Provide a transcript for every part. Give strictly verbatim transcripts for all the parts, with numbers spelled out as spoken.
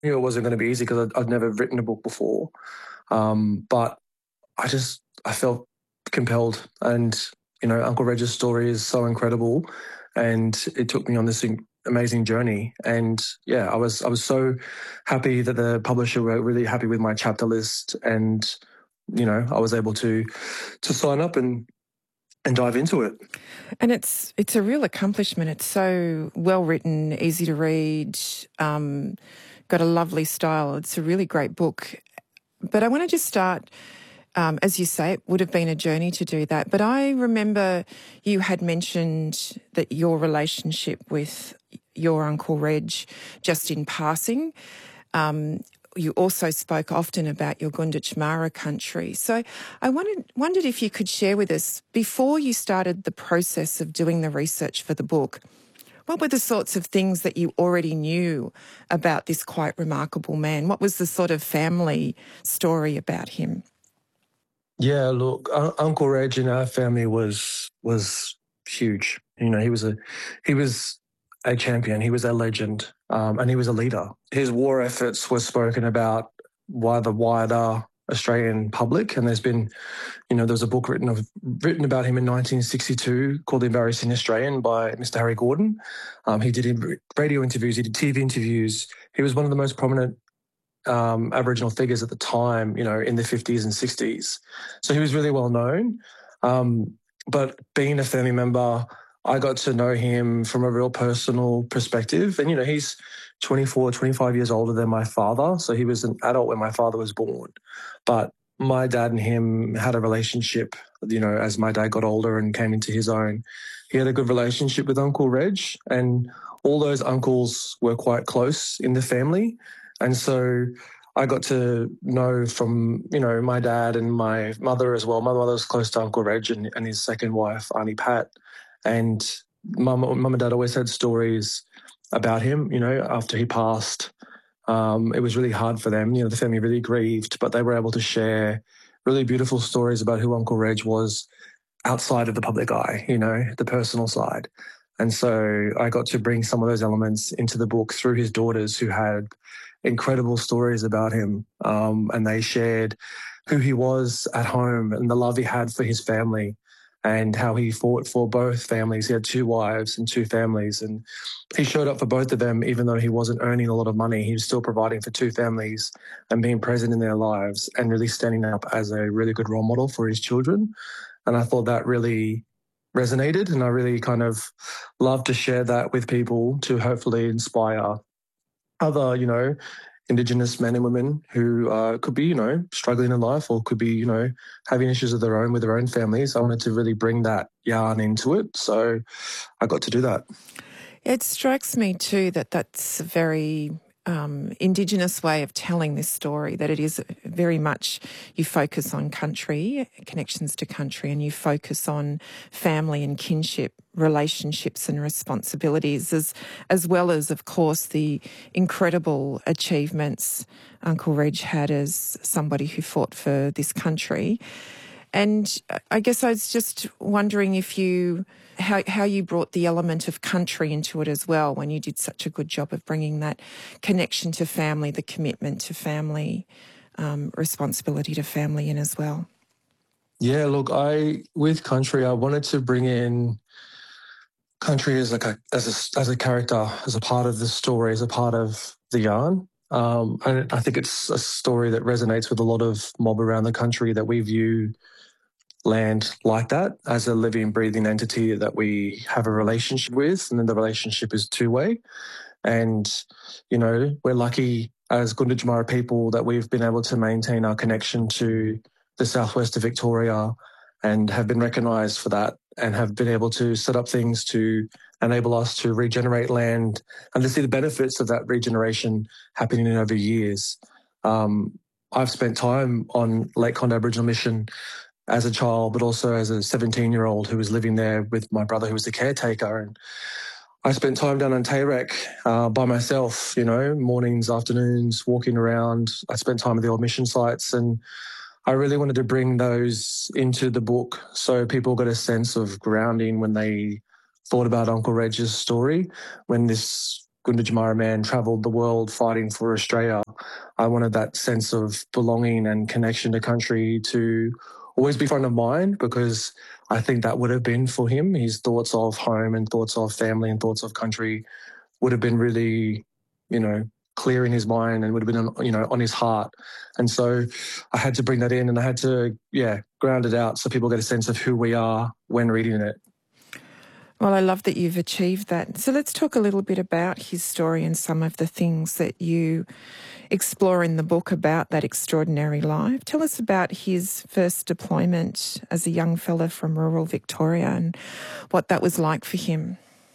knew it wasn't going to be easy because I'd, I'd never written a book before. Um, but I just, I felt compelled. And, you know, Uncle Reg's story is so incredible. And it took me on this amazing journey. And yeah, I was, I was so happy that the publisher were really happy with my chapter list. And, you know, I was able to, to sign up and, and dive into it. And it's it's a real accomplishment. It's so well written, easy to read, um, got a lovely style. It's a really great book. But I want to just start, um, as you say, it would have been a journey to do that. But I remember you had mentioned that your relationship with your Uncle Reg, just in passing, um, you also spoke often about your Gunditjmara country. So I wanted, wondered if you could share with us, before you started the process of doing the research for the book, what were the sorts of things that you already knew about this quite remarkable man? What was the sort of family story about him? Yeah, look, uh, Uncle Reg in our family was was huge. You know, he was a he was a champion. He was a legend, um, and he was a leader. His war efforts were spoken about by the wider Australian public, and there's been, you know, there was a book written of, written about him in nineteen sixty-two called The Embarrassing Australian by Mister Harry Gordon. Um, he did radio interviews, he did T V interviews. He was one of the most prominent Um, Aboriginal figures at the time, you know, in the fifties and sixties. So he was really well known. Um, but being a family member, I got to know him from a real personal perspective. And, you know, he's twenty-four, twenty-five years older than my father. So he was an adult when my father was born. But my dad and him had a relationship, you know, as my dad got older and came into his own. He had a good relationship with Uncle Reg, and all those uncles were quite close in the family. And so I got to know from, you know, my dad and my mother as well. My mother was close to Uncle Reg and, and his second wife, Auntie Pat. And mum, mum and dad always had stories about him, you know, after he passed. Um, it was really hard for them. You know, the family really grieved, but they were able to share really beautiful stories about who Uncle Reg was outside of the public eye, you know, the personal side. And so I got to bring some of those elements into the book through his daughters, who had incredible stories about him. Um, and they shared who he was at home and the love he had for his family and how he fought for both families. He had two wives and two families, and he showed up for both of them. Even though he wasn't earning a lot of money, he was still providing for two families and being present in their lives and really standing up as a really good role model for his children. And I thought that really resonated, and I really kind of love to share that with people to hopefully inspire other, you know, Indigenous men and women who uh, could be, you know, struggling in life or could be, you know, having issues of their own with their own families. I wanted to really bring that yarn into it. So I got to do that. It strikes me too that that's a very um, Indigenous way of telling this story, that it is very much, you focus on country, connections to country, and you focus on family and kinship, relationships and responsibilities, as, as well as, of course, the incredible achievements Uncle Reg had as somebody who fought for this country. And I guess I was just wondering if you, how, how you brought the element of country into it as well, when you did such a good job of bringing that connection to family, the commitment to family, um, responsibility to family in as well. Yeah, look, I, with country, I wanted to bring in country as like a, as a, as a character, as a part of the story, as a part of the yarn. Um, and I think it's a story that resonates with a lot of mob around the country, that we view land like that, as a living, breathing entity that we have a relationship with, and then the relationship is two-way. And, you know, we're lucky as Gunditjmara people that we've been able to maintain our connection to the southwest of Victoria and have been recognised for that, and have been able to set up things to enable us to regenerate land and to see the benefits of that regeneration happening in over years. Um, I've spent time on Lake Condah Aboriginal Mission as a child, but also as a seventeen-year-old who was living there with my brother, who was the caretaker. And I spent time down on Tayrek uh, by myself, you know, mornings, afternoons, walking around. I spent time at the old mission sites, and I really wanted to bring those into the book so people got a sense of grounding when they thought about Uncle Reg's story, when this Gunditjmara man travelled the world fighting for Australia. I wanted that sense of belonging and connection to country to always be front of mind, because I think that would have been for him. His thoughts of home and thoughts of family and thoughts of country would have been really, you know, clear in his mind and would have been, you know, on his heart. And so I had to bring that in, and I had to, yeah, ground it out so people get a sense of who we are when reading it. Well, I love that you've achieved that. So let's talk a little bit about his story and some of the things that you explore in the book about that extraordinary life. Tell us about his first deployment as a young fella from rural Victoria and what that was like for him.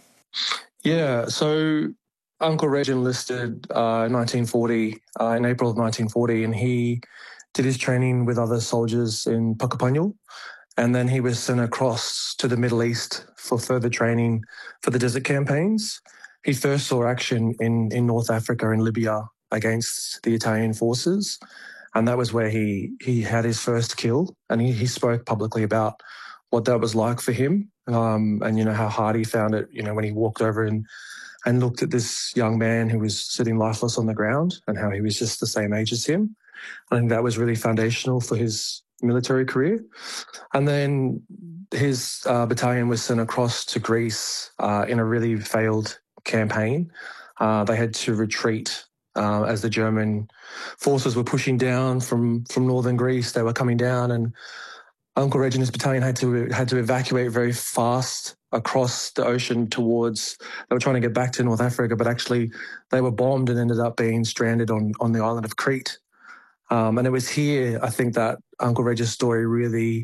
Yeah, so Uncle Reg enlisted uh, in nineteen forty, uh, in April of nineteen forty, and he did his training with other soldiers in Puckapunyal. And then he was sent across to the Middle East for further training for the desert campaigns. He first saw action in, in North Africa and Libya against the Italian forces. And that was where he, he had his first kill. And he, he spoke publicly about what that was like for him, um, and, you know, how hard he found it, you know, when he walked over and, and looked at this young man who was sitting lifeless on the ground and how he was just the same age as him. I think that was really foundational for his military career. And then his uh, battalion was sent across to Greece uh, in a really failed campaign. Uh, they had to retreat uh, as the German forces were pushing down from, from northern Greece. They were coming down, and Uncle Reg and his battalion had to had to evacuate very fast across the ocean towards, they were trying to get back to North Africa, but actually they were bombed and ended up being stranded on, on the island of Crete. Um, and it was here, I think, that Uncle Reg's story really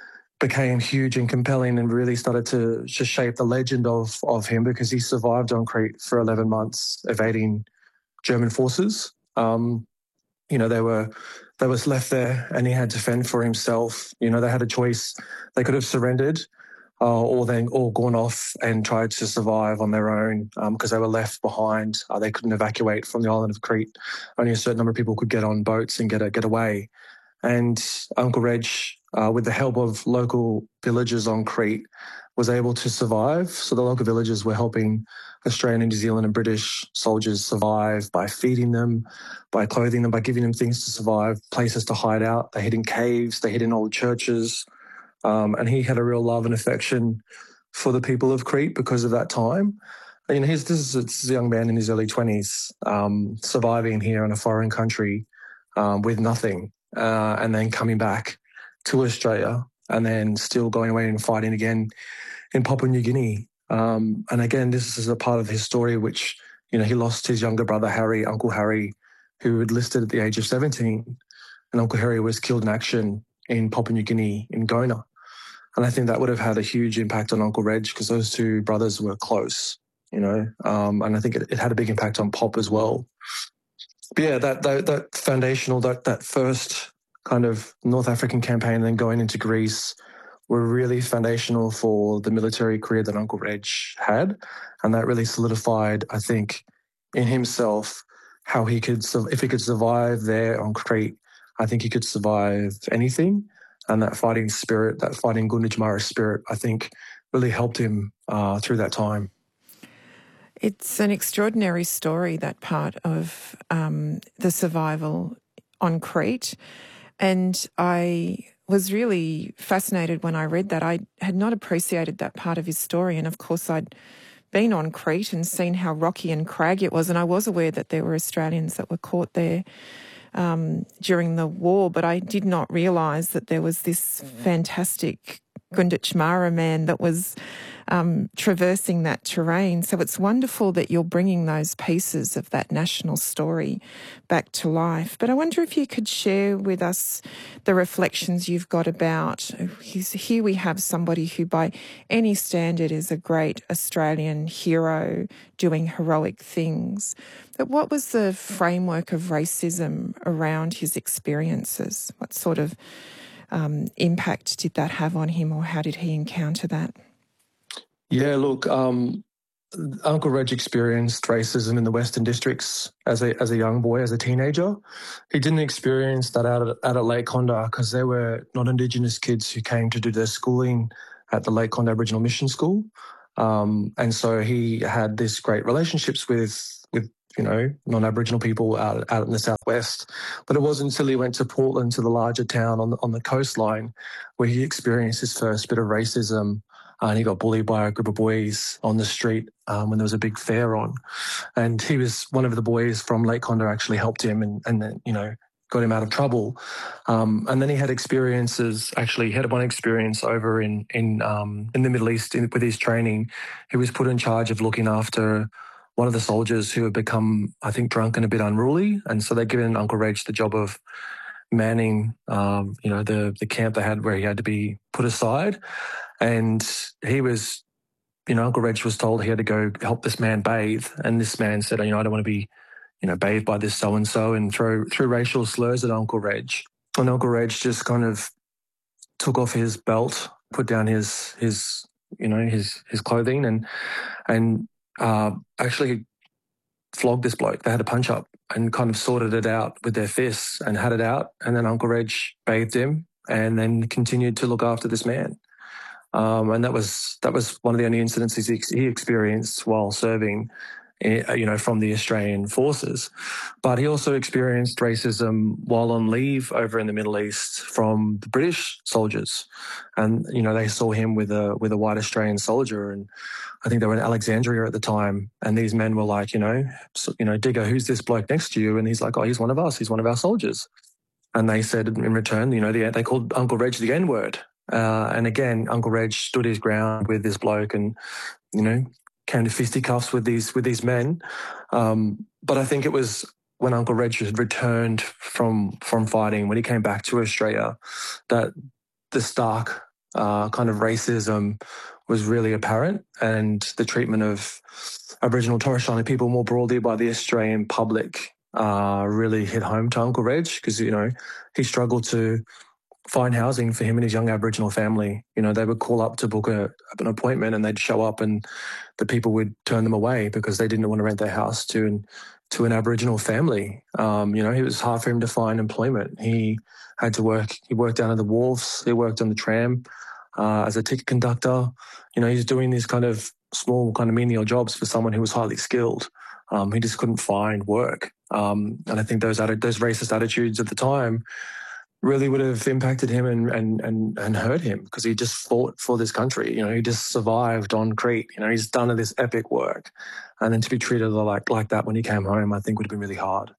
became huge and compelling and really started to, to shape the legend of, of him, because he survived on Crete for eleven months, evading German forces. Um, you know, they were they was left there, and he had to fend for himself. You know, they had a choice. They could have surrendered, uh, or then all gone off and tried to survive on their own, because um, they were left behind. Uh, they couldn't evacuate from the island of Crete. Only a certain number of people could get on boats and get get away. And Uncle Reg, uh, with the help of local villagers on Crete, was able to survive. So the local villagers were helping Australian and New Zealand and British soldiers survive by feeding them, by clothing them, by giving them things to survive, places to hide out. They hid in caves, they hid in old churches. Um, and he had a real love and affection for the people of Crete because of that time. You know, he's, this, is, this is a young man in his early twenties, um, surviving here in a foreign country um, with nothing, uh, and then coming back to Australia, and then still going away and fighting again in Papua New Guinea. Um, and again, this is a part of his story which, you know, he lost his younger brother, Harry, Uncle Harry, who enlisted at the age of seventeen. And Uncle Harry was killed in action in Papua New Guinea, in Gona. And I think that would have had a huge impact on Uncle Reg, because those two brothers were close, you know. Um, and I think it, it had a big impact on Pop as well. But yeah, that, that, that foundational, that, that first kind of North African campaign and then going into Greece were really foundational for the military career that Uncle Reg had. And that really solidified, I think, in himself how he could, if he could survive there on Crete, I think he could survive anything. And that fighting spirit, that fighting Gunditjmara spirit, I think really helped him uh, through that time. It's an extraordinary story, that part of um, the survival on Crete. And I was really fascinated when I read that. I had not appreciated that part of his story. And of course, I'd been on Crete and seen how rocky and craggy it was. And I was aware that there were Australians that were caught there um, during the war, but I did not realise that there was this fantastic Gunditjmara man that was um, traversing that terrain. So it's wonderful that you're bringing those pieces of that national story back to life. But I wonder if you could share with us the reflections you've got about, here we have somebody who by any standard is a great Australian hero doing heroic things. But what was the framework of racism around his experiences? What sort of Um, impact did that have on him, or how did he encounter that? Yeah, look, um, Uncle Reg experienced racism in the Western Districts as a as a young boy, as a teenager. He didn't experience that out at, out at Lake Condah, because there were non-Indigenous kids who came to do their schooling at the Lake Condah Aboriginal Mission School. Um, and so he had these great relationships with, with you know, non-Aboriginal people out, out in the southwest. But it wasn't until he went to Portland, to the larger town on the, on the coastline, where he experienced his first bit of racism. Uh, and he got bullied by a group of boys on the street um, when there was a big fair on. And he was one of the boys from Lake Condah actually helped him and, and then, you know, got him out of trouble. Um, and then he had experiences, actually he had one experience over in in um, in the Middle East in, with his training. He was put in charge of looking after one of the soldiers who had become, I think, drunk and a bit unruly. And so they'd given Uncle Reg the job of manning, um, you know, the, the camp they had where he had to be put aside. And he was, you know, Uncle Reg was told he had to go help this man bathe. And this man said, you know, I don't want to be, you know, bathed by this so-and-so, and throw, threw racial slurs at Uncle Reg. And Uncle Reg just kind of took off his belt, put down his, his you know, his, his clothing and, and uh, actually flogged this bloke. They had a punch up and kind of sorted it out with their fists and had it out. And then Uncle Reg bathed him and then continued to look after this man. Um, and that was, that was one of the only incidents he, he experienced while serving, you know, from the Australian forces. But he also experienced racism while on leave over in the Middle East from the British soldiers. And, you know, they saw him with a with a white Australian soldier. And I think they were in Alexandria at the time. And these men were like, you know, so, you know, Digger, who's this bloke next to you? And he's like, oh, he's one of us. He's one of our soldiers. And they said in return, you know, the, they called Uncle Reg the N-word. Uh, and again, Uncle Reg stood his ground with this bloke and, you know, came to fisticuffs with these with these men. Um, but I think it was when Uncle Reg had returned from from fighting, when he came back to Australia, that the stark uh, kind of racism was really apparent, and the treatment of Aboriginal Torres Strait Islander people more broadly by the Australian public uh, really hit home to Uncle Reg, because, you know, he struggled to find housing for him and his young Aboriginal family. You know, they would call up to book a, an appointment and they'd show up and the people would turn them away because they didn't want to rent their house to an, to an Aboriginal family. Um, you know, it was hard for him to find employment. He had to work, he worked down at the wharves, he worked on the tram uh, as a ticket conductor. You know, he's doing these kind of small kind of menial jobs for someone who was highly skilled. Um, he just couldn't find work. Um, and I think those, those racist attitudes at the time really would have impacted him and and and, and hurt him, because he just fought for this country. You know, he just survived on Crete. You know, he's done this epic work. And then to be treated like, like that when he came home, I think would have been really hard.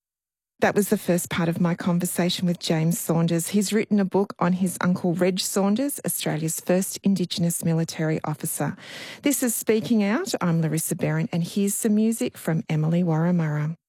That was the first part of my conversation with James Saunders. He's written a book on his uncle Reg Saunders, Australia's first Indigenous military officer. This is Speaking Out. I'm Larissa Behrendt, and here's some music from Emily Warramurra.